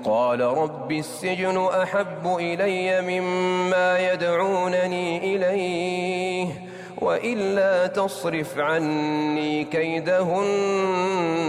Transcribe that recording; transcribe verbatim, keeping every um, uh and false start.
قال رب السجن أحب إلي مما يدعونني إليه وإلا تصرف عني كيدهن